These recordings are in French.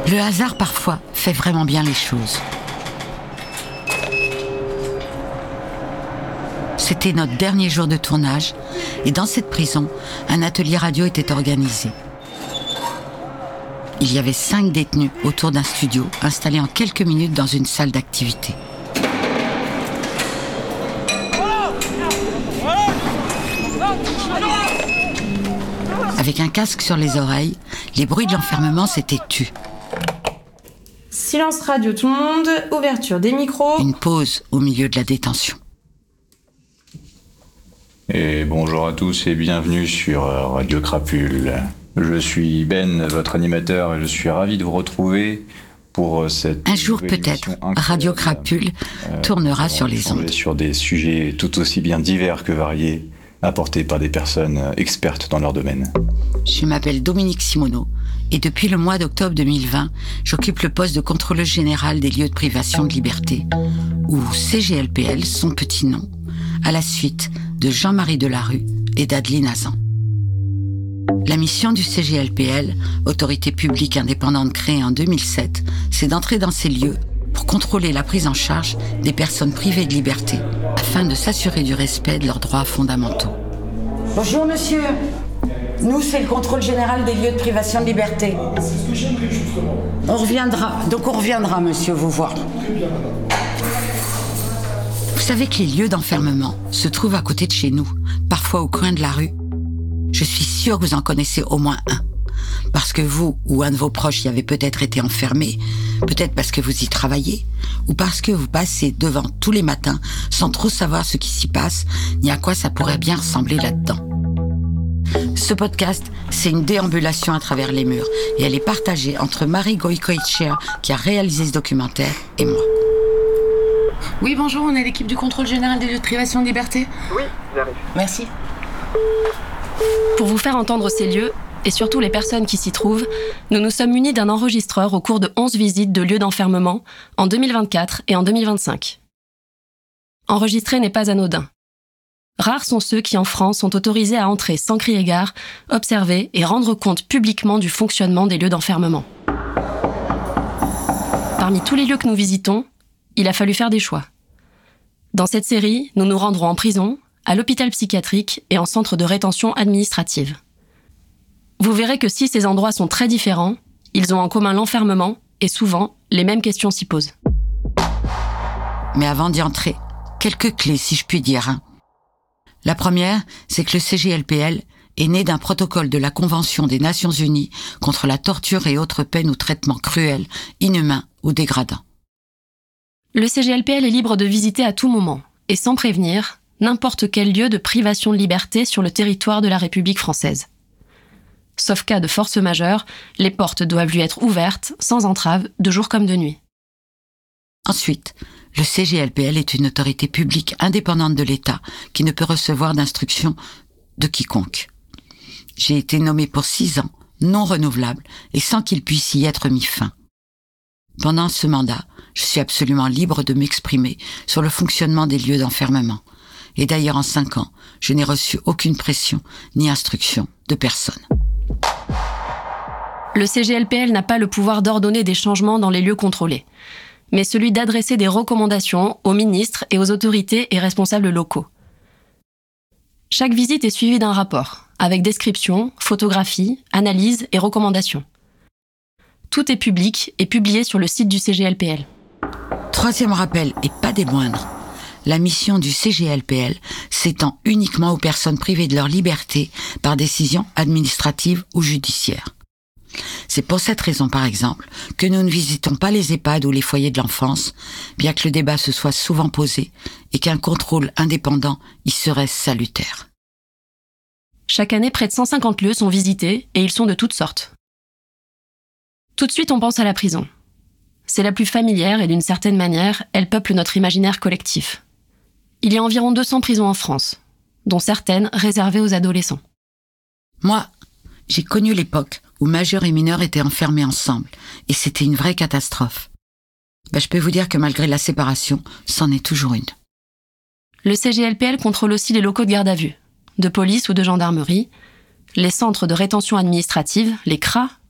Le hasard, parfois, fait vraiment bien les choses. C'était notre dernier jour de tournage et dans cette prison, un atelier radio était organisé. Il y avait 5 détenus autour d'un studio installé en quelques minutes dans une salle d'activité. Avec un casque sur les oreilles, les bruits de l'enfermement s'étaient tus. Silence radio tout le monde, ouverture des micros. Une pause au milieu de la détention. Et bonjour à tous et bienvenue sur Radio Crapule. Je suis Ben, votre animateur, et je suis ravi de vous retrouver pour cette... Un jour peut-être, Radio Crapule tournera sur les ondes. Sur des sujets tout aussi bien divers que variés, apportés par des personnes expertes dans leur domaine. Je m'appelle Dominique Simoneau et depuis le mois d'octobre 2020, j'occupe le poste de contrôleuse générale des lieux de privation de liberté, ou CGLPL, son petit nom, à la suite de Jean-Marie Delarue et d'Adeline Hazan. La mission du CGLPL, autorité publique indépendante créée en 2007, c'est d'entrer dans ces lieux pour contrôler la prise en charge des personnes privées de liberté, afin de s'assurer du respect de leurs droits fondamentaux. Bonjour monsieur, nous c'est le contrôle général des lieux de privation de liberté. C'est ce que j'aimerais justement. On reviendra monsieur vous voir. Vous savez que les lieux d'enfermement se trouvent à côté de chez nous, parfois au coin de la rue. Je suis sûre que vous en connaissez au moins un. Parce que vous ou un de vos proches y avez peut-être été enfermé, peut-être parce que vous y travaillez, ou parce que vous passez devant tous les matins sans trop savoir ce qui s'y passe, ni à quoi ça pourrait bien ressembler là-dedans. Ce podcast, c'est une déambulation à travers les murs, et elle est partagée entre Marie Goïcoechea, qui a réalisé ce documentaire, et moi. Oui, bonjour, on est l'équipe du contrôle général des lieux de privation de liberté. Oui, j'arrive. Merci. Pour vous faire entendre ces lieux, et surtout les personnes qui s'y trouvent, nous nous sommes munis d'un enregistreur au cours de 11 visites de lieux d'enfermement en 2024 et en 2025. Enregistrer n'est pas anodin. Rares sont ceux qui en France sont autorisés à entrer sans crier gare, observer et rendre compte publiquement du fonctionnement des lieux d'enfermement. Parmi tous les lieux que nous visitons, il a fallu faire des choix. Dans cette série, nous nous rendrons en prison, à l'hôpital psychiatrique et en centre de rétention administrative. Vous verrez que si ces endroits sont très différents, ils ont en commun l'enfermement et souvent, les mêmes questions s'y posent. Mais avant d'y entrer, quelques clés si je puis dire. La première, c'est que le CGLPL est né d'un protocole de la Convention des Nations Unies contre la torture et autres peines ou traitements cruels, inhumains ou dégradants. Le CGLPL est libre de visiter à tout moment, et sans prévenir, n'importe quel lieu de privation de liberté sur le territoire de la République française. Sauf cas de force majeure, les portes doivent lui être ouvertes, sans entrave, de jour comme de nuit. Ensuite, le CGLPL est une autorité publique indépendante de l'État qui ne peut recevoir d'instructions de quiconque. J'ai été nommé pour 6 ans, non renouvelable, et sans qu'il puisse y être mis fin. Pendant ce mandat, je suis absolument libre de m'exprimer sur le fonctionnement des lieux d'enfermement. Et d'ailleurs, en 5 ans, je n'ai reçu aucune pression ni instruction de personne. Le CGLPL n'a pas le pouvoir d'ordonner des changements dans les lieux contrôlés, mais celui d'adresser des recommandations aux ministres et aux autorités et responsables locaux. Chaque visite est suivie d'un rapport, avec description, photographie, analyse et recommandations. Tout est public et publié sur le site du CGLPL. Troisième rappel, et pas des moindres, la mission du CGLPL s'étend uniquement aux personnes privées de leur liberté par décision administrative ou judiciaire. C'est pour cette raison, par exemple, que nous ne visitons pas les EHPAD ou les foyers de l'enfance, bien que le débat se soit souvent posé et qu'un contrôle indépendant y serait salutaire. Chaque année, près de 150 lieux sont visités et ils sont de toutes sortes. Tout de suite, on pense à la prison. C'est la plus familière et d'une certaine manière, elle peuple notre imaginaire collectif. Il y a environ 200 prisons en France, dont certaines réservées aux adolescents. Moi, j'ai connu l'époque où majeurs et mineurs étaient enfermés ensemble, et c'était une vraie catastrophe. Je peux vous dire que malgré la séparation, c'en est toujours une. Le CGLPL contrôle aussi les locaux de garde à vue, de police ou de gendarmerie, les centres de rétention administrative, les CRA,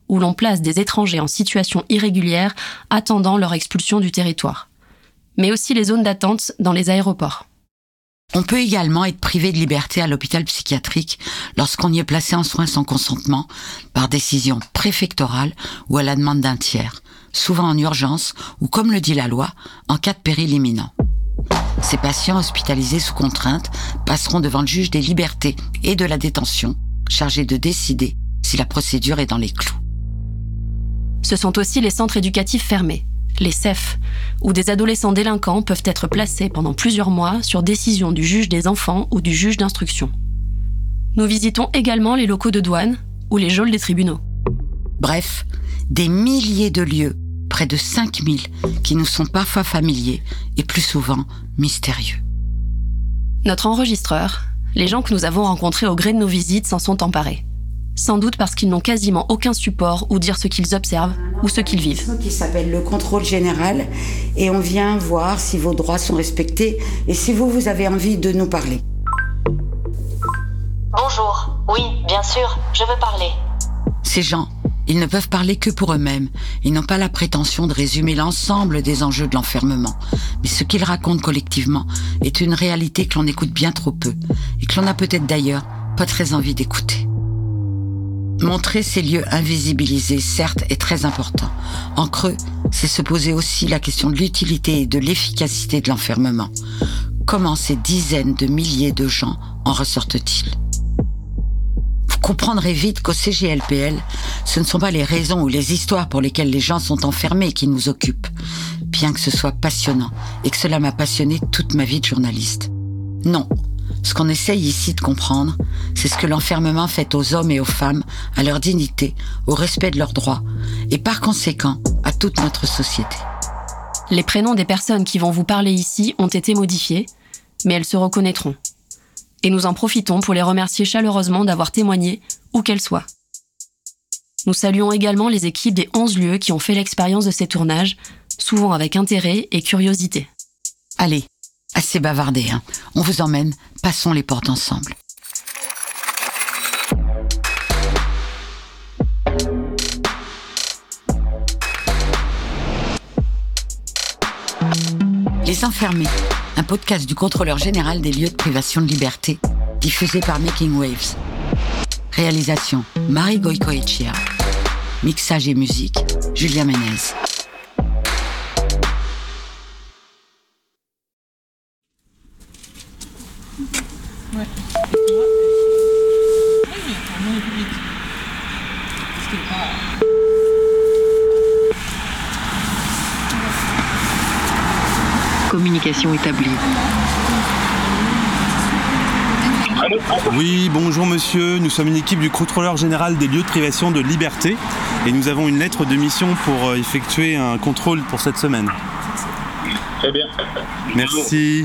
où l'on place des étrangers en situation irrégulière attendant leur expulsion du territoire. Mais aussi les zones d'attente dans les aéroports. On peut également être privé de liberté à l'hôpital psychiatrique lorsqu'on y est placé en soins sans consentement par décision préfectorale ou à la demande d'un tiers, souvent en urgence ou, comme le dit la loi, en cas de péril imminent. Ces patients hospitalisés sous contrainte passeront devant le juge des libertés et de la détention, chargé de décider si la procédure est dans les clous. Ce sont aussi les centres éducatifs fermés, les CEF, où des adolescents délinquants peuvent être placés pendant plusieurs mois sur décision du juge des enfants ou du juge d'instruction. Nous visitons également les locaux de douane ou les geôles des tribunaux. Bref, des milliers de lieux, près de 5000, qui nous sont parfois familiers et plus souvent mystérieux. Notre enregistreur, les gens que nous avons rencontrés au gré de nos visites s'en sont emparés. Sans doute parce qu'ils n'ont quasiment aucun support où dire ce qu'ils observent ou ce qu'ils vivent. Qui s'appelle le contrôle général et on vient voir si vos droits sont respectés et si vous avez envie de nous parler. Bonjour, oui, bien sûr, je veux parler. Ces gens, ils ne peuvent parler que pour eux-mêmes. Ils n'ont pas la prétention de résumer l'ensemble des enjeux de l'enfermement. Mais ce qu'ils racontent collectivement est une réalité que l'on écoute bien trop peu et que l'on a peut-être d'ailleurs pas très envie d'écouter. Montrer ces lieux invisibilisés, certes, est très important. En creux, c'est se poser aussi la question de l'utilité et de l'efficacité de l'enfermement. Comment ces dizaines de milliers de gens en ressortent-ils ? Vous comprendrez vite qu'au CGLPL, ce ne sont pas les raisons ou les histoires pour lesquelles les gens sont enfermés qui nous occupent, bien que ce soit passionnant et que cela m'a passionné toute ma vie de journaliste. Non. Ce qu'on essaye ici de comprendre, c'est ce que l'enfermement fait aux hommes et aux femmes, à leur dignité, au respect de leurs droits, et par conséquent, à toute notre société. Les prénoms des personnes qui vont vous parler ici ont été modifiés, mais elles se reconnaîtront. Et nous en profitons pour les remercier chaleureusement d'avoir témoigné, où qu'elles soient. Nous saluons également les équipes des 11 lieux qui ont fait l'expérience de ces tournages, souvent avec intérêt et curiosité. Allez, assez bavardé, hein. On vous emmène, passons les portes ensemble. Les Enfermés, un podcast du contrôleur général des lieux de privation de liberté, diffusé par Making Waves. Réalisation, Marie Goicoechea. Mixage et musique, Julien Ménez. Ouais. Communication établie. Oui, bonjour monsieur, nous sommes une équipe du contrôleur général des lieux de privation de liberté et nous avons une lettre de mission pour effectuer un contrôle pour cette semaine. Très bien. Merci.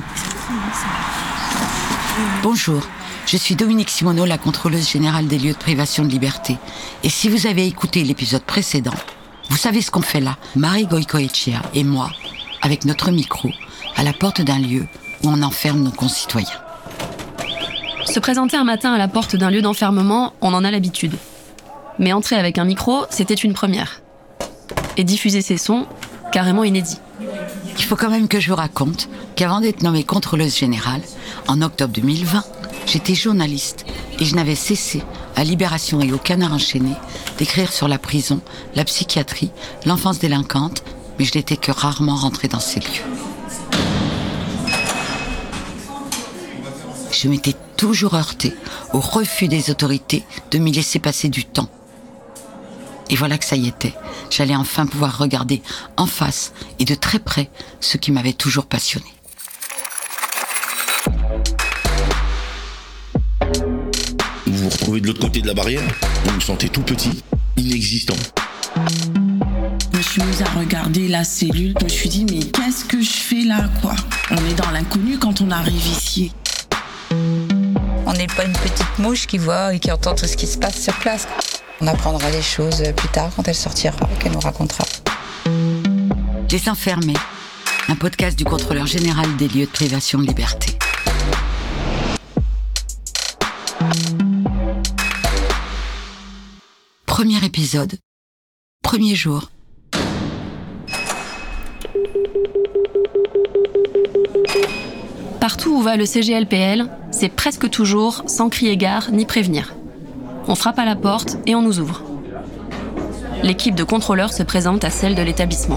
Bonjour, je suis Dominique Simoneau, la contrôleuse générale des lieux de privation de liberté. Et si vous avez écouté l'épisode précédent, vous savez ce qu'on fait là, Marie Goicoechea et moi, avec notre micro, à la porte d'un lieu où on enferme nos concitoyens. Se présenter un matin à la porte d'un lieu d'enfermement, on en a l'habitude. Mais entrer avec un micro, c'était une première. Et diffuser ces sons, carrément inédits. Il faut quand même que je vous raconte qu'avant d'être nommée contrôleuse générale, en octobre 2020, j'étais journaliste et je n'avais cessé, à Libération et au Canard enchaîné, d'écrire sur la prison, la psychiatrie, l'enfance délinquante, mais je n'étais que rarement rentrée dans ces lieux. Je m'étais toujours heurtée au refus des autorités de m'y laisser passer du temps. Et voilà que ça y était, j'allais enfin pouvoir regarder en face et de très près ce qui m'avait toujours passionnée. Vous vous retrouvez de l'autre côté de la barrière, vous vous sentez tout petit, inexistant. Je me suis mise à regarder la cellule, je me suis dit mais qu'est-ce que je fais là quoi ? On est dans l'inconnu quand on arrive ici. On n'est pas une petite mouche qui voit et qui entend tout ce qui se passe sur place. On apprendra les choses plus tard quand elle sortira et qu'elle nous racontera. Les Enfermés, un podcast du contrôleur général des lieux de privation de liberté. Premier épisode, premier jour. Partout où va le CGLPL, c'est presque toujours sans crier gare ni prévenir. On frappe à la porte et on nous ouvre. L'équipe de contrôleurs se présente à celle de l'établissement.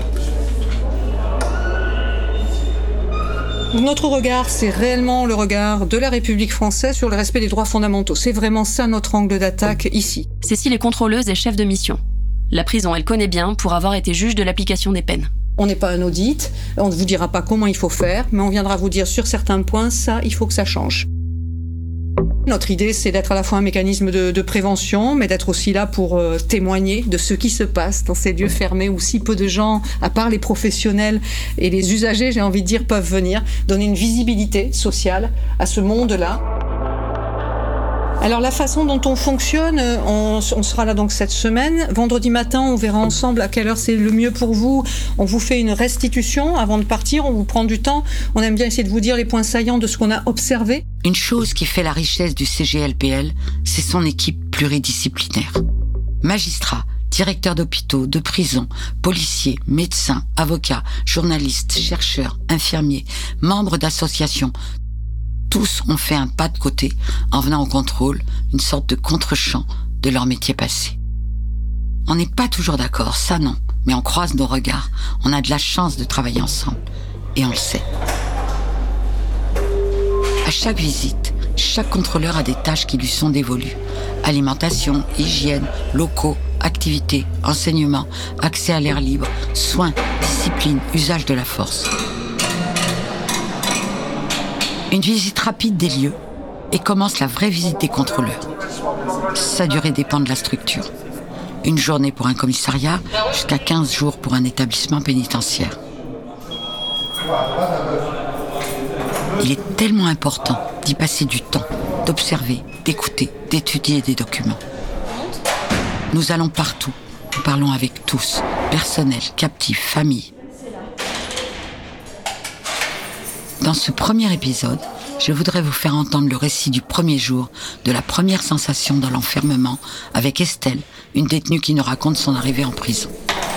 Notre regard, c'est réellement le regard de la République française sur le respect des droits fondamentaux. C'est vraiment ça notre angle d'attaque ici. Cécile est contrôleuse et chef de mission. La prison, elle connaît bien pour avoir été juge de l'application des peines. On n'est pas un audit, on ne vous dira pas comment il faut faire, mais on viendra vous dire sur certains points, ça, il faut que ça change. Notre idée, c'est d'être à la fois un mécanisme de prévention, mais d'être aussi là pour témoigner de ce qui se passe dans ces lieux fermés où si peu de gens, à part les professionnels et les usagers, j'ai envie de dire, peuvent venir, donner une visibilité sociale à ce monde-là. Alors la façon dont on fonctionne, on sera là donc cette semaine. Vendredi matin, on verra ensemble à quelle heure c'est le mieux pour vous. On vous fait une restitution avant de partir, on vous prend du temps. On aime bien essayer de vous dire les points saillants de ce qu'on a observé. Une chose qui fait la richesse du CGLPL, c'est son équipe pluridisciplinaire. Magistrats, directeurs d'hôpitaux, de prisons, policiers, médecins, avocats, journalistes, chercheurs, infirmiers, membres d'associations. Tous ont fait un pas de côté en venant au contrôle, une sorte de contre-champ de leur métier passé. On n'est pas toujours d'accord, ça non, mais on croise nos regards, on a de la chance de travailler ensemble, et on le sait. À chaque visite, chaque contrôleur a des tâches qui lui sont dévolues. Alimentation, hygiène, locaux, activités, enseignement, accès à l'air libre, soins, discipline, usage de la force. Une visite rapide des lieux et commence la vraie visite des contrôleurs. Sa durée dépend de la structure. Une journée pour un commissariat, jusqu'à 15 jours pour un établissement pénitentiaire. Il est tellement important d'y passer du temps, d'observer, d'écouter, d'étudier des documents. Nous allons partout, nous parlons avec tous, personnel, captifs, familles. Dans ce premier épisode, je voudrais vous faire entendre le récit du premier jour, de la première sensation dans l'enfermement, avec Estelle, une détenue qui nous raconte son arrivée en prison.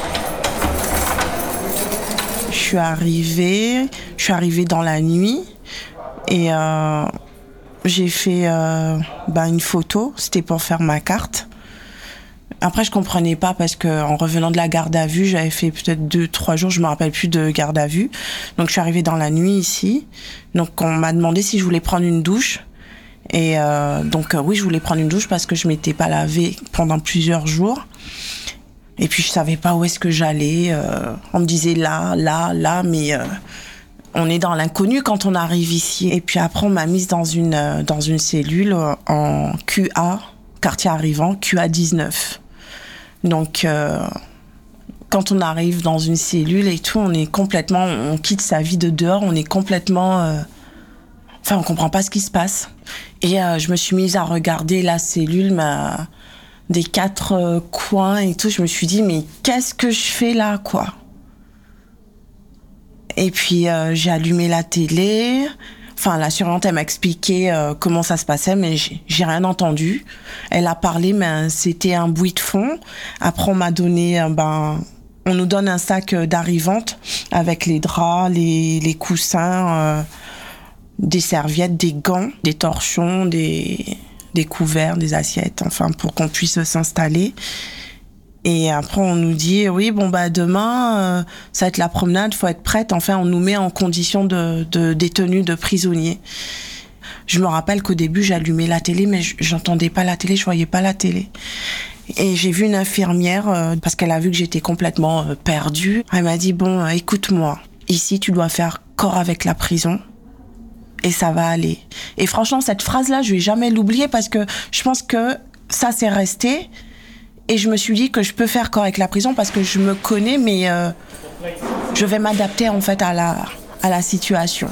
Je suis arrivée dans la nuit et j'ai fait une photo, c'était pour faire ma carte. Après, je comprenais pas parce que en revenant de la garde à vue, j'avais fait peut-être 2-3 jours, je me rappelle plus de garde à vue. Donc, je suis arrivée dans la nuit ici. Donc, on m'a demandé si je voulais prendre une douche. Et oui, je voulais prendre une douche parce que je m'étais pas lavée pendant plusieurs jours. Et puis, je savais pas où est-ce que j'allais. On me disait là, mais on est dans l'inconnu quand on arrive ici. Et puis après, on m'a mise dans une cellule en QA, quartier arrivant, QA 19. Donc, quand on arrive dans une cellule et tout, on quitte sa vie de dehors, on est complètement... on comprend pas ce qui se passe. Et je me suis mise à regarder la cellule des 4 coins et tout. Je me suis dit, mais qu'est-ce que je fais là, quoi? Et puis, j'ai allumé la télé. La surveillante, elle m'a expliqué comment ça se passait, mais j'ai rien entendu. Elle a parlé, mais c'était un bruit de fond. Après, on m'a donné, on nous donne un sac d'arrivante avec les draps, les coussins, des serviettes, des gants, des torchons, des couverts, des assiettes, pour qu'on puisse s'installer. Et après, on nous dit, oui, demain, ça va être la promenade, faut être prête. On nous met en condition de détenus, de prisonniers. Je me rappelle qu'au début, j'allumais la télé, mais j'entendais pas la télé, je voyais pas la télé. Et j'ai vu une infirmière, parce qu'elle a vu que j'étais complètement perdue. Elle m'a dit, écoute-moi, ici, tu dois faire corps avec la prison. Et ça va aller. Et franchement, cette phrase-là, je vais jamais l'oublier parce que je pense que ça, c'est resté. Et je me suis dit que je peux faire corps avec la prison parce que je me connais, mais je vais m'adapter à la situation.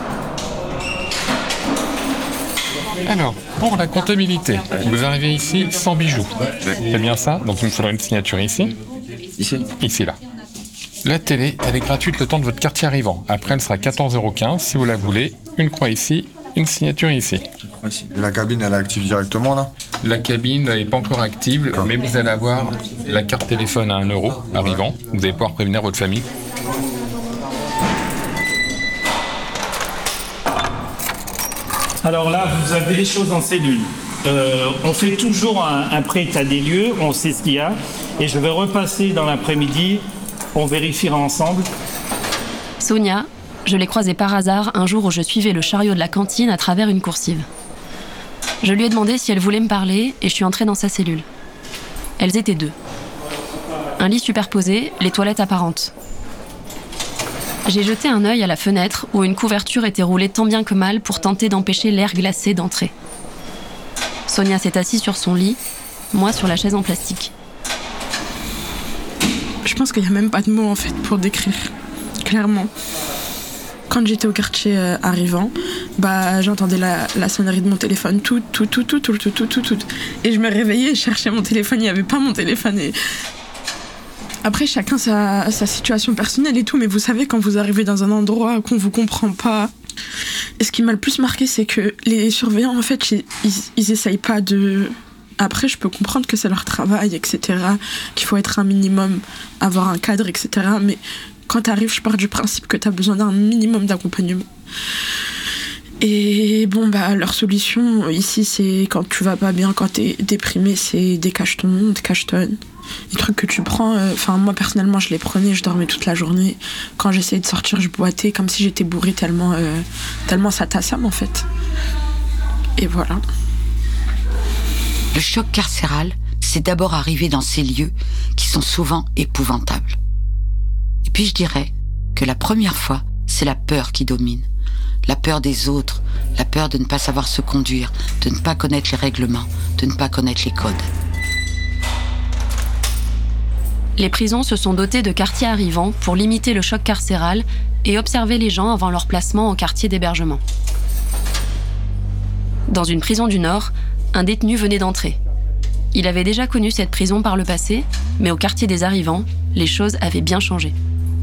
Alors, pour la comptabilité, vous arrivez ici sans bijoux. C'est bien ça? Donc il me faudra une signature ici. Ici, là. La télé, elle est gratuite le temps de votre quartier arrivant. Après, elle sera 14,15 € si vous la voulez. Une croix ici, une signature ici. Et la cabine, elle est active directement, là? La cabine n'est pas encore active, mais vous allez avoir la carte téléphone à 1 € arrivant. Vous allez pouvoir prévenir votre famille. Alors là, vous avez les choses en cellule. On fait toujours un pré-état des lieux, on sait ce qu'il y a. Et je vais repasser dans l'après-midi, on vérifiera ensemble. Sonia, je l'ai croisée par hasard un jour où je suivais le chariot de la cantine à travers une coursive. Je lui ai demandé si elle voulait me parler et je suis entrée dans sa cellule. Elles étaient 2. Un lit superposé, les toilettes apparentes. J'ai jeté un œil à la fenêtre où une couverture était roulée tant bien que mal pour tenter d'empêcher l'air glacé d'entrer. Sonia s'est assise sur son lit, moi sur la chaise en plastique. Je pense qu'il n'y a même pas de mots en fait pour décrire, clairement. Quand j'étais au quartier arrivant, j'entendais la sonnerie de mon téléphone, tout. Et je me réveillais, je cherchais mon téléphone, il n'y avait pas mon téléphone. Et... Après, chacun sa situation personnelle et tout, mais vous savez, quand vous arrivez dans un endroit qu'on vous comprend pas... Et ce qui m'a le plus marqué, c'est que les surveillants, en fait, ils essayent pas de... Après, je peux comprendre que c'est leur travail, etc., qu'il faut être un minimum, avoir un cadre, etc., mais quand t'arrives, je pars du principe que t'as besoin d'un minimum d'accompagnement. Et bon, leur solution, ici, c'est quand tu vas pas bien, quand t'es déprimé, c'est des cachetons, des cachetonnes. Des trucs que tu prends, moi personnellement je les prenais, je dormais toute la journée. Quand j'essayais de sortir, je boitais comme si j'étais bourrée tellement ça t'assomme en fait. Et voilà. Le choc carcéral, c'est d'abord arrivé dans ces lieux qui sont souvent épouvantables. Et puis je dirais que la première fois, c'est la peur qui domine. La peur des autres, la peur de ne pas savoir se conduire, de ne pas connaître les règlements, de ne pas connaître les codes. Les prisons se sont dotées de quartiers arrivants pour limiter le choc carcéral et observer les gens avant leur placement au quartier d'hébergement. Dans une prison du Nord, un détenu venait d'entrer. Il avait déjà connu cette prison par le passé, mais au quartier des arrivants, les choses avaient bien changé.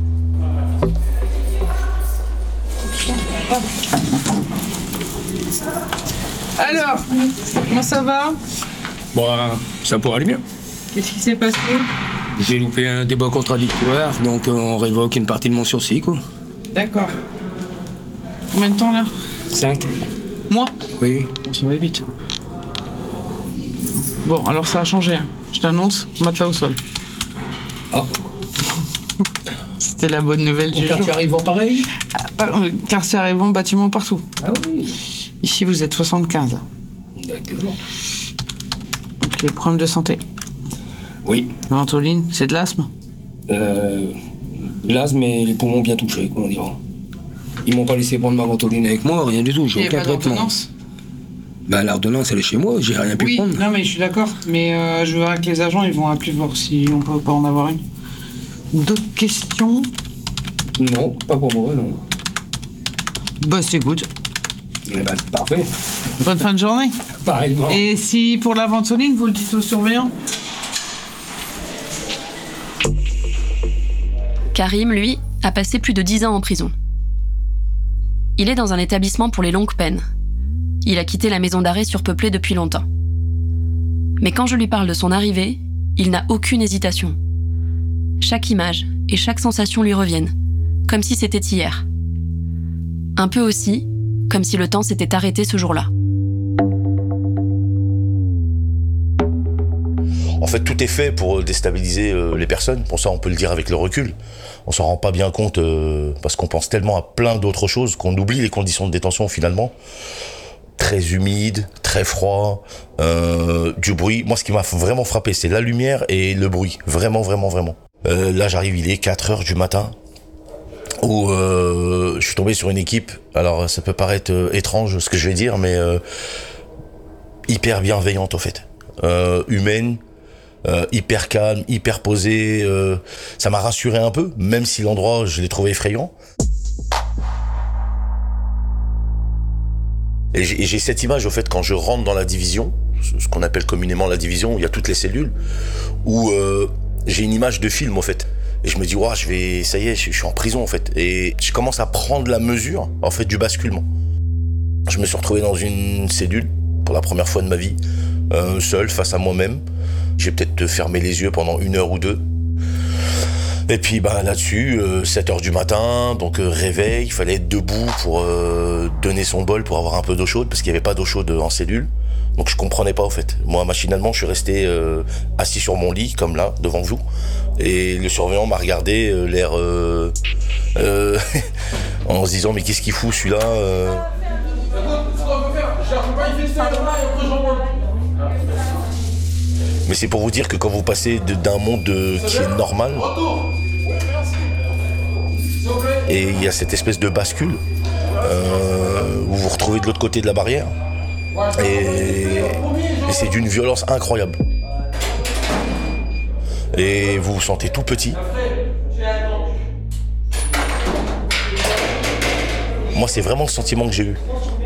Alors, comment ça va? Ça pourrait aller mieux. Qu'est-ce qui s'est passé? J'ai loupé un débat contradictoire, donc on révoque une partie de mon sursis, quoi. D'accord. Combien de temps, là? 5. Moi? Oui. Ça va vite. Bon, alors ça a changé. Je t'annonce, matelas au sol. Ah. C'était la bonne nouvelle du jour. Quartier arrivant pareil? Quartier arrivant, bâtiment partout. Ah oui. Ici, vous êtes 75. D'accord. Ok, problème de santé. Oui. Ventoline, c'est de l'asthme? L'asthme et les poumons bien touchés, comment dire. Ils m'ont pas laissé prendre ma ventoline avec moi, rien du tout, j'ai aucun traitement. L'ordonnance, elle est chez moi, j'ai rien pu prendre. Non mais je suis d'accord, mais je verrai que les agents, ils vont appeler voir si on peut pas en avoir une. D'autres questions? Non, pas pour moi, non. C'est good. Parfait. Bonne fin de journée. Pareillement. Et si pour la ventoline, vous le dites aux surveillants? Karim, lui, a passé plus de 10 ans en prison. Il est dans un établissement pour les longues peines. Il a quitté la maison d'arrêt surpeuplée depuis longtemps. Mais quand je lui parle de son arrivée, il n'a aucune hésitation. Chaque image et chaque sensation lui reviennent, comme si c'était hier. Un peu aussi, comme si le temps s'était arrêté ce jour-là. En fait, tout est fait pour déstabiliser les personnes. Pour ça, on peut le dire avec le recul. On s'en rend pas bien compte parce qu'on pense tellement à plein d'autres choses qu'on oublie les conditions de détention finalement. Très humide, très froid, du bruit. Moi, ce qui m'a vraiment frappé, c'est la lumière et le bruit. Vraiment, vraiment, vraiment. Là, j'arrive, il est 4h du matin. Où je suis tombé sur une équipe. Alors, ça peut paraître étrange ce que je vais dire, mais hyper bienveillante en fait. Humaine. Hyper calme, hyper posé, ça m'a rassuré un peu, même si l'endroit je l'ai trouvé effrayant. Et j'ai cette image au fait quand je rentre dans la division, ce qu'on appelle communément la division, où il y a toutes les cellules, où j'ai une image de film en fait. Et je me dis, ouah, ça y est, je suis en prison en fait. Et je commence à prendre la mesure en fait du basculement. Je me suis retrouvé dans une cellule pour la première fois de ma vie, seul face à moi-même. J'ai peut-être fermé les yeux pendant 1 heure ou 2. Et puis là-dessus, 7h du matin, donc réveil, il fallait être debout pour donner son bol pour avoir un peu d'eau chaude, parce qu'il n'y avait pas d'eau chaude en cellule. Donc je comprenais pas au fait. Moi, machinalement, je suis resté assis sur mon lit, comme là, devant vous. Et le surveillant m'a regardé, l'air en se disant, mais qu'est-ce qu'il fout celui-là Mais c'est pour vous dire que quand vous passez d'un monde qui est normal, et il y a cette espèce de bascule, où vous vous retrouvez de l'autre côté de la barrière, et c'est d'une violence incroyable. Et vous vous sentez tout petit. Moi, c'est vraiment le sentiment que j'ai eu.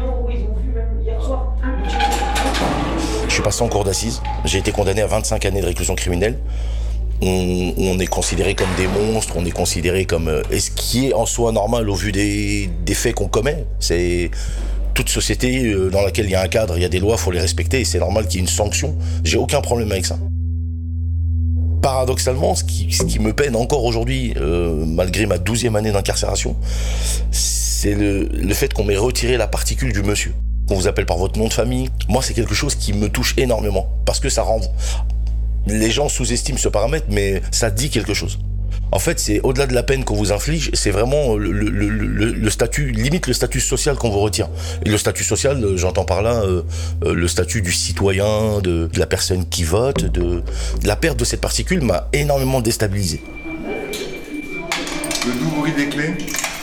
Je suis passé en cour d'assises. J'ai été condamné à 25 années de réclusion criminelle. On est considéré comme des monstres, on est considéré comme... Et ce qui est en soi normal au vu des faits qu'on commet. C'est toute société dans laquelle il y a un cadre, il y a des lois, il faut les respecter et c'est normal qu'il y ait une sanction. J'ai aucun problème avec ça. Paradoxalement, ce qui me peine encore aujourd'hui, malgré ma 12e année d'incarcération, c'est le fait qu'on m'ait retiré la particule du monsieur. Qu'on vous appelle par votre nom de famille. Moi, c'est quelque chose qui me touche énormément. Parce que ça rend... Les gens sous-estiment ce paramètre, mais ça dit quelque chose. En fait, c'est au-delà de la peine qu'on vous inflige, c'est vraiment le statut, limite le statut social qu'on vous retire. Et le statut social, j'entends par là le statut du citoyen, de la personne qui vote, de la perte de cette particule m'a énormément déstabilisé. Le doux bruit des clés.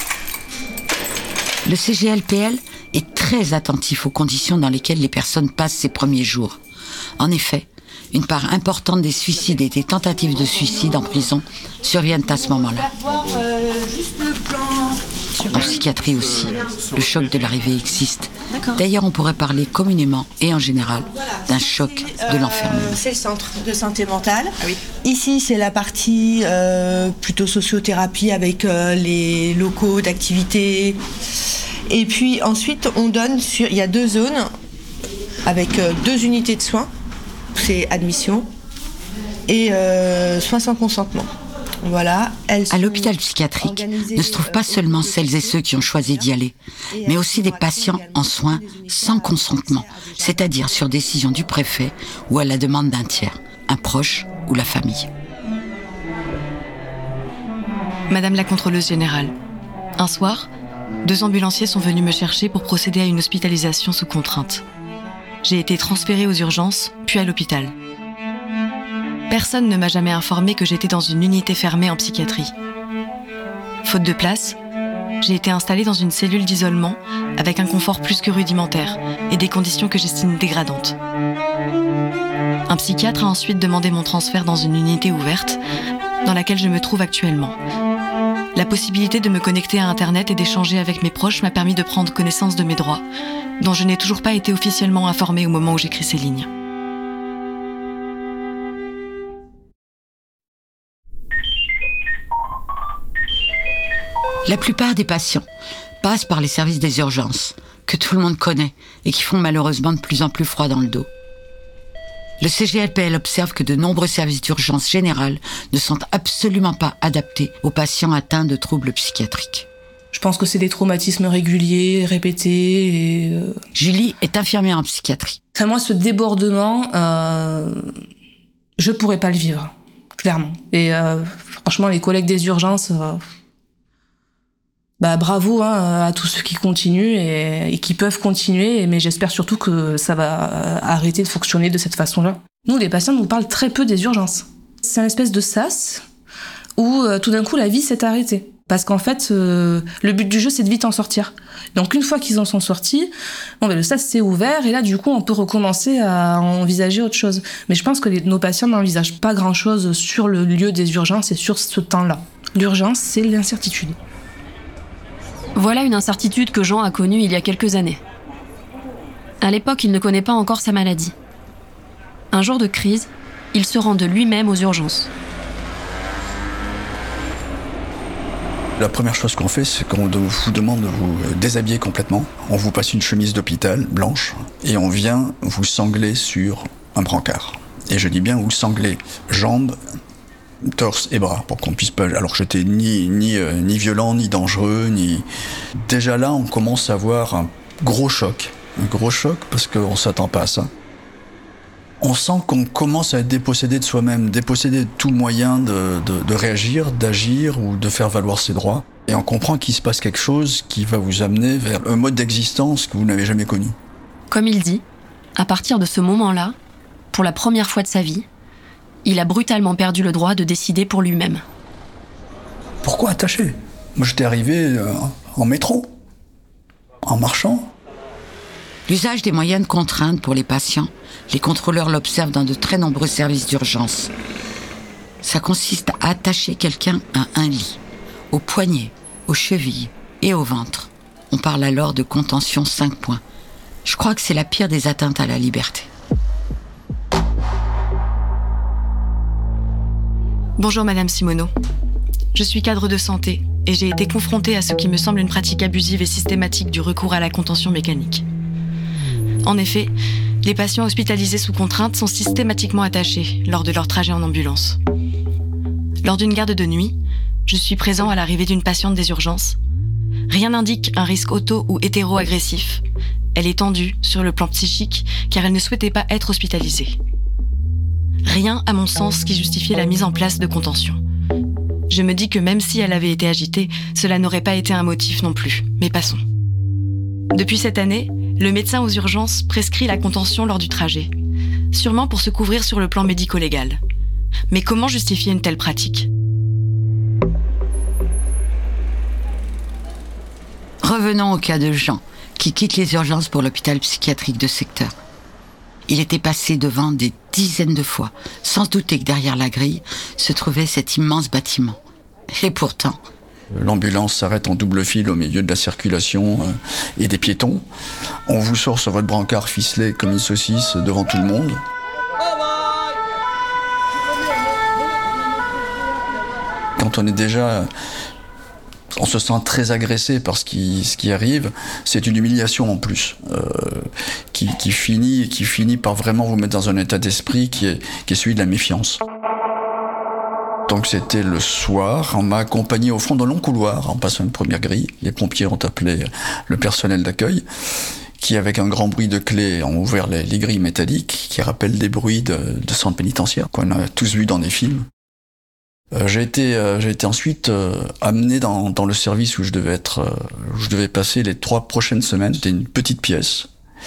Le CGLPL est très attentif aux conditions dans lesquelles les personnes passent ces premiers jours. En effet, une part importante des suicides et des tentatives de suicide en prison surviennent à ce moment-là. En psychiatrie aussi, le choc de l'arrivée existe. D'ailleurs, on pourrait parler communément et en général d'un choc de l'enfermement. C'est le centre de santé mentale. Ah oui. Ici, c'est la partie plutôt sociothérapie avec les locaux d'activité. Et puis ensuite, on donne il y a 2 zones avec 2 unités de soins. C'est admission et soins sans consentement. Voilà. À l'hôpital psychiatrique ne se trouvent pas seulement celles et ceux qui ont choisi d'y aller, mais aussi des patients en soins sans consentement, c'est-à-dire sur décision du préfet ou à la demande d'un tiers, un proche ou la famille. Madame la contrôleuse générale, un soir, 2 ambulanciers sont venus me chercher pour procéder à une hospitalisation sous contrainte. J'ai été transférée aux urgences, puis à l'hôpital. Personne ne m'a jamais informé que j'étais dans une unité fermée en psychiatrie. Faute de place, j'ai été installée dans une cellule d'isolement avec un confort plus que rudimentaire et des conditions que j'estime dégradantes. Un psychiatre a ensuite demandé mon transfert dans une unité ouverte dans laquelle je me trouve actuellement. La possibilité de me connecter à Internet et d'échanger avec mes proches m'a permis de prendre connaissance de mes droits, dont je n'ai toujours pas été officiellement informée au moment où j'écris ces lignes. La plupart des patients passent par les services des urgences, que tout le monde connaît et qui font malheureusement de plus en plus froid dans le dos. Le CGLPL observe que de nombreux services d'urgence générale ne sont absolument pas adaptés aux patients atteints de troubles psychiatriques. Je pense que c'est des traumatismes réguliers, répétés. Et Julie est infirmière en psychiatrie. Enfin, moi, ce débordement, je pourrais pas le vivre, clairement. Et franchement, les collègues des urgences, bravo à tous ceux qui continuent et qui peuvent continuer, mais j'espère surtout que ça va arrêter de fonctionner de cette façon-là. Nous, les patients nous parlent très peu des urgences. C'est une espèce de sas où tout d'un coup la vie s'est arrêtée. Parce qu'en fait, le but du jeu, c'est de vite en sortir. Donc une fois qu'ils en sont sortis, le sas s'est ouvert et là, du coup, on peut recommencer à envisager autre chose. Mais je pense que nos patients n'envisagent pas grand-chose sur le lieu des urgences et sur ce temps-là. L'urgence, c'est l'incertitude. Voilà une incertitude que Jean a connue il y a quelques années. À l'époque, il ne connaît pas encore sa maladie. Un jour de crise, il se rend de lui-même aux urgences. La première chose qu'on fait, c'est qu'on vous demande de vous déshabiller complètement. On vous passe une chemise d'hôpital blanche et on vient vous sangler sur un brancard. Et je dis bien vous sangler jambes, torse et bras pour qu'on puisse pas. Alors j'étais ni violent, ni dangereux, ni. Déjà là, on commence à avoir un gros choc parce qu'on s'attend pas à ça. On sent qu'on commence à être dépossédé de soi-même, dépossédé de tout moyen de réagir, d'agir ou de faire valoir ses droits. Et on comprend qu'il se passe quelque chose qui va vous amener vers un mode d'existence que vous n'avez jamais connu. Comme il dit, à partir de ce moment-là, pour la première fois de sa vie, il a brutalement perdu le droit de décider pour lui-même. Pourquoi attaché ? Moi j'étais arrivé en métro, en marchant. L'usage des moyens de contrainte pour les patients, les contrôleurs l'observent dans de très nombreux services d'urgence. Ça consiste à attacher quelqu'un à un lit, aux poignets, aux chevilles et au ventre. On parle alors de contention 5 points. Je crois que c'est la pire des atteintes à la liberté. Bonjour Madame Simoneau. Je suis cadre de santé et j'ai été confrontée à ce qui me semble une pratique abusive et systématique du recours à la contention mécanique. En effet, les patients hospitalisés sous contrainte sont systématiquement attachés lors de leur trajet en ambulance. Lors d'une garde de nuit, je suis présent à l'arrivée d'une patiente des urgences. Rien n'indique un risque auto- ou hétéro-agressif. Elle est tendue sur le plan psychique car elle ne souhaitait pas être hospitalisée. Rien, à mon sens, qui justifiait la mise en place de contention. Je me dis que même si elle avait été agitée, cela n'aurait pas été un motif non plus. Mais passons. Depuis cette année, le médecin aux urgences prescrit la contention lors du trajet. Sûrement pour se couvrir sur le plan médico-légal. Mais comment justifier une telle pratique ? Revenons au cas de Jean, qui quitte les urgences pour l'hôpital psychiatrique de secteur. Il était passé devant des dizaines de fois, sans douter que derrière la grille se trouvait cet immense bâtiment. Et pourtant... L'ambulance s'arrête en double file au milieu de la circulation et des piétons. On vous sort sur votre brancard ficelé comme une saucisse devant tout le monde. Quand on est déjà... On se sent très agressé par ce qui arrive. C'est une humiliation en plus, qui finit par vraiment vous mettre dans un état d'esprit qui est celui de la méfiance. Donc c'était le soir, on m'a accompagné au fond d'un long couloir en passant une première grille. Les pompiers ont appelé le personnel d'accueil qui, avec un grand bruit de clés, ont ouvert les grilles métalliques qui rappellent des bruits de centre pénitentiaire qu'on a tous vus dans des films. J'ai été ensuite amené dans le service où je devais passer les 3 prochaines semaines. C'était une petite pièce.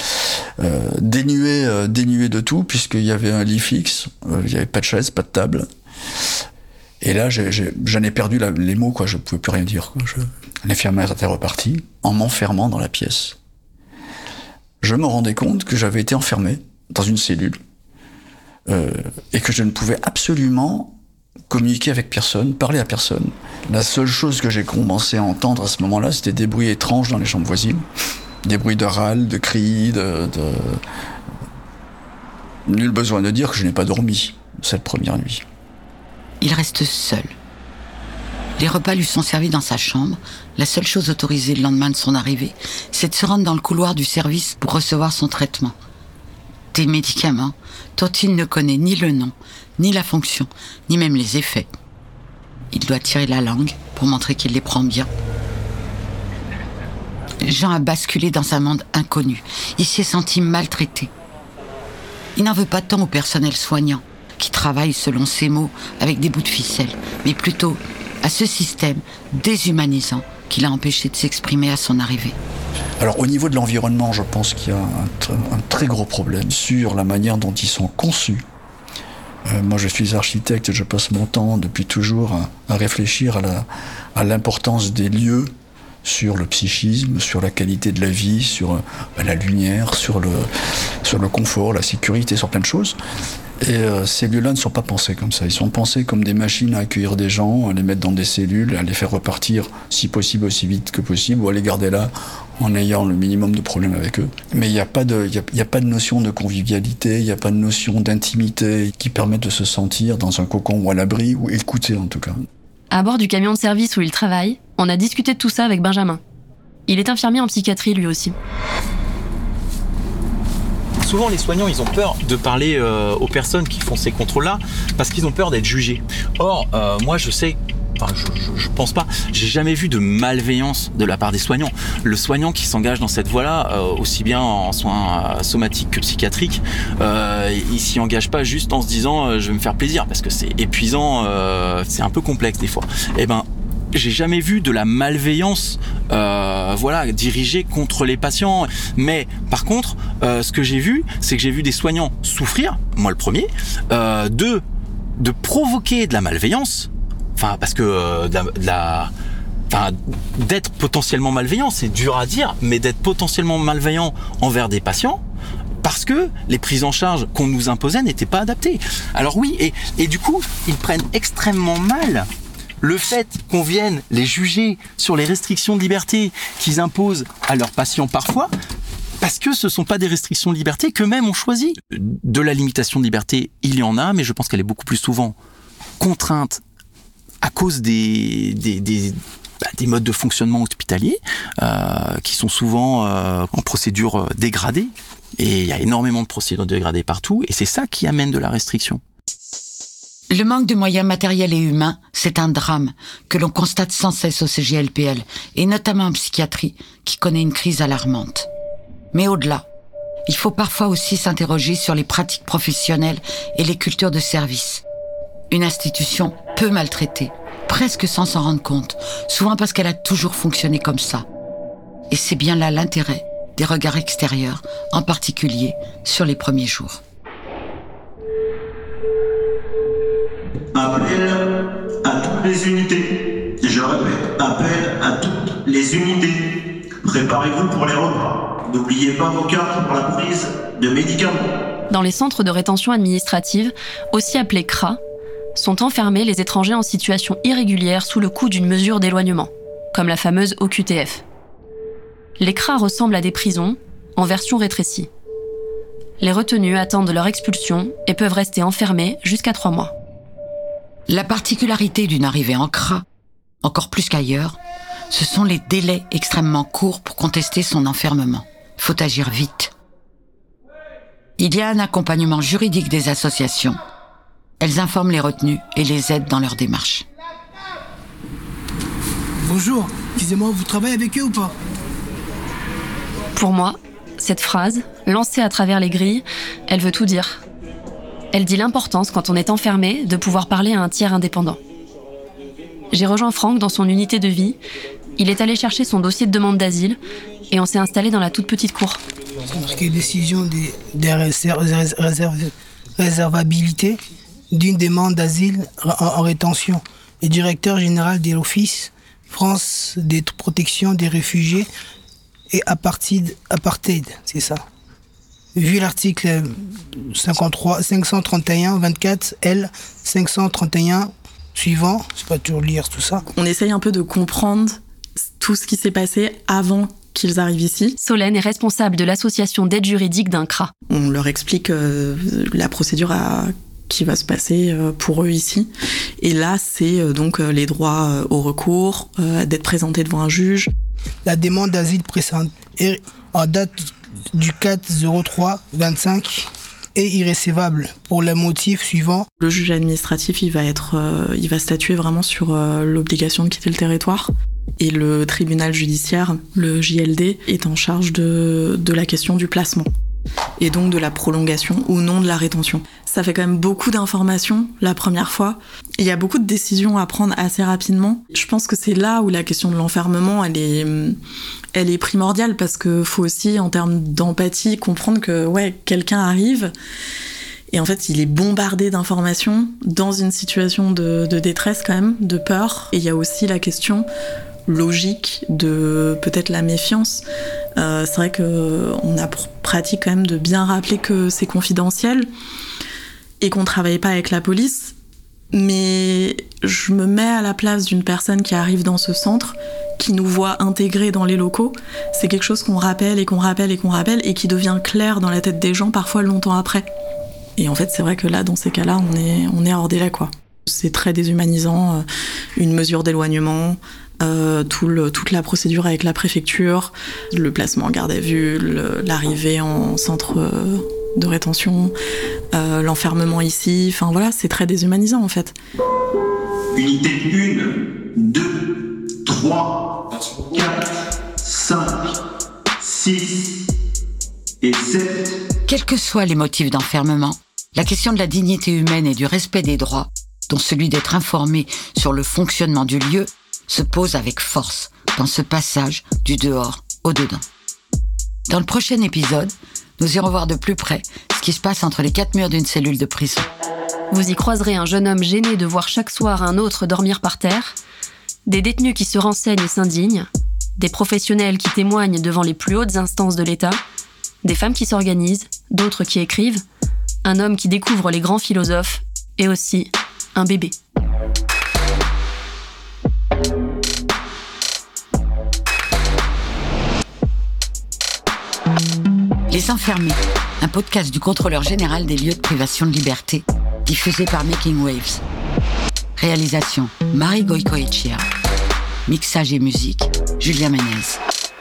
Dénué de tout puisqu'il y avait un lit fixe, il n'y avait pas de chaise, pas de table. Et là, j'en ai perdu les mots, quoi. Je pouvais plus rien dire, quoi. L'infirmière était repartie en m'enfermant dans la pièce. Je me rendais compte que j'avais été enfermé dans une cellule et que je ne pouvais absolument communiquer avec personne, parler à personne. La seule chose que j'ai commencé à entendre à ce moment-là, c'était des bruits étranges dans les chambres voisines, des bruits de râles, de cris, Nul besoin de dire que je n'ai pas dormi cette première nuit. Il reste seul. Les repas lui sont servis dans sa chambre. La seule chose autorisée le lendemain de son arrivée, c'est de se rendre dans le couloir du service pour recevoir son traitement. Des médicaments dont il ne connaît ni le nom, ni la fonction, ni même les effets. Il doit tirer la langue pour montrer qu'il les prend bien. Jean a basculé dans un monde inconnu. Il s'est senti maltraité. Il n'en veut pas tant au personnel soignant, qui travaille selon ses mots avec des bouts de ficelle, mais plutôt à ce système déshumanisant qui l'a empêché de s'exprimer à son arrivée. Alors au niveau de l'environnement, je pense qu'il y a un très gros problème sur la manière dont ils sont conçus. Moi je suis architecte et je passe mon temps depuis toujours à réfléchir à l'importance des lieux sur le psychisme, sur la qualité de la vie, sur la lumière, sur le confort, la sécurité, sur plein de choses. Et ces lieux-là ne sont pas pensés comme ça. Ils sont pensés comme des machines à accueillir des gens, à les mettre dans des cellules, à les faire repartir, si possible, aussi vite que possible, ou à les garder là en ayant le minimum de problèmes avec eux. Mais il n'y a pas de notion de convivialité, il n'y a pas de notion d'intimité qui permet de se sentir dans un cocon ou à l'abri, ou écouter en tout cas. À bord du camion de service où il travaille, On a discuté de tout ça avec Benjamin. Il est infirmier en psychiatrie lui aussi. Souvent, les soignants, ils ont peur de parler aux personnes qui font ces contrôles-là parce qu'ils ont peur d'être jugés. Or, moi, je sais, je pense pas, j'ai jamais vu de malveillance de la part des soignants. Le soignant qui s'engage dans cette voie-là, aussi bien en soins somatiques que psychiatriques, il s'y engage pas juste en se disant je vais me faire plaisir, parce que c'est épuisant, c'est un peu complexe des fois. Eh ben, j'ai jamais vu de la malveillance dirigée contre les patients. Mais par contre, ce que j'ai vu, c'est que j'ai vu des soignants souffrir, moi le premier, de provoquer de la malveillance. Enfin, parce que d'être potentiellement malveillant, c'est dur à dire, mais d'être potentiellement malveillant envers des patients, parce que les prises en charge qu'on nous imposait n'étaient pas adaptées. Alors oui, et du coup, ils prennent extrêmement mal le fait qu'on vienne les juger sur les restrictions de liberté qu'ils imposent à leurs patients parfois, parce que ce ne sont pas des restrictions de liberté qu'eux-mêmes ont choisi. De la limitation de liberté, il y en a, mais je pense qu'elle est beaucoup plus souvent contrainte à cause des modes de fonctionnement hospitaliers qui sont souvent en procédure dégradée. Et il y a énormément de procédures dégradées partout, et c'est ça qui amène de la restriction. Le manque de moyens matériels et humains, c'est un drame que l'on constate sans cesse au CGLPL, et notamment en psychiatrie, qui connaît une crise alarmante. Mais au-delà, il faut parfois aussi s'interroger sur les pratiques professionnelles et les cultures de service. Une institution peu maltraitée, presque sans s'en rendre compte, souvent parce qu'elle a toujours fonctionné comme ça. Et c'est bien là l'intérêt des regards extérieurs, en particulier sur les premiers jours. Appel à toutes les unités. Je répète, appel à toutes les unités. Préparez-vous pour les repas. N'oubliez pas vos cartes pour la prise de médicaments. Dans les centres de rétention administrative, aussi appelés CRA, sont enfermés les étrangers en situation irrégulière sous le coup d'une mesure d'éloignement, comme la fameuse OQTF. Les CRA ressemblent à des prisons, en version rétrécie. Les retenus attendent leur expulsion et peuvent rester enfermés jusqu'à 3 mois. La particularité d'une arrivée en CRA, encore plus qu'ailleurs, ce sont les délais extrêmement courts pour contester son enfermement. Il faut agir vite. Il y a un accompagnement juridique des associations. Elles informent les retenus et les aident dans leur démarche. Bonjour, excusez-moi, vous travaillez avec eux ou pas? Pour moi, cette phrase, lancée à travers les grilles, elle veut tout dire. Elle dit l'importance, quand on est enfermé, de pouvoir parler à un tiers indépendant. J'ai rejoint Franck dans son unité de vie. Il est allé chercher son dossier de demande d'asile et on s'est installé dans la toute petite cour. C'est marqué décision des réservabilité d'une demande d'asile en rétention. Le directeur général de l'Office France de protection des réfugiés et apartheid, c'est ça. Vu l'article 531-24 L 531 suivant, c'est pas toujours lire tout ça. On essaye un peu de comprendre tout ce qui s'est passé avant qu'ils arrivent ici. Solène est responsable de l'association d'aide juridique d'un CRA. On leur explique la procédure qui va se passer pour eux ici. Et là, c'est donc les droits au recours, d'être présenté devant un juge. La demande d'asile précédente est en date du 4/03/25 est irrécevable pour le motif suivant. Le juge administratif, il va statuer vraiment sur l'obligation de quitter le territoire. Et le tribunal judiciaire, le JLD, est en charge de la question du placement. Et donc de la prolongation ou non de la rétention. Ça fait quand même beaucoup d'informations la première fois. Il y a beaucoup de décisions à prendre assez rapidement. Je pense que c'est là où la question de l'enfermement, elle est primordiale, parce que faut aussi, en termes d'empathie, comprendre que quelqu'un arrive et en fait il est bombardé d'informations dans une situation de détresse quand même, de peur. Et il y a aussi la question logique de peut-être la méfiance. C'est vrai qu'on a pour pratique quand même de bien rappeler que c'est confidentiel et qu'on travaille pas avec la police, mais je me mets à la place d'une personne qui arrive dans ce centre, qui nous voit intégrés dans les locaux. C'est quelque chose qu'on rappelle et qu'on rappelle et qu'on rappelle et qui devient clair dans la tête des gens parfois longtemps après. Et en fait, c'est vrai que là, dans ces cas-là, on est hors délai, quoi. C'est très déshumanisant, une mesure d'éloignement, toute la procédure avec la préfecture, le placement en garde à vue, l'arrivée en centre de rétention, l'enfermement ici, enfin voilà, c'est très déshumanisant en fait. Unité 1, 2, 3, 4, 5, 6 et 7. Quels que soient les motifs d'enfermement, la question de la dignité humaine et du respect des droits, dont celui d'être informé sur le fonctionnement du lieu, se pose avec force dans ce passage du dehors au dedans. Dans le prochain épisode, nous irons voir de plus près ce qui se passe entre les 4 murs d'une cellule de prison. Vous y croiserez un jeune homme gêné de voir chaque soir un autre dormir par terre, des détenus qui se renseignent et s'indignent, des professionnels qui témoignent devant les plus hautes instances de l'État, des femmes qui s'organisent, d'autres qui écrivent, un homme qui découvre les grands philosophes et aussi un bébé. Les Enfermés, un podcast du contrôleur général des lieux de privation de liberté, diffusé par Making Waves. Réalisation, Marie Goicoechea. Mixage et musique, Julien Ménez.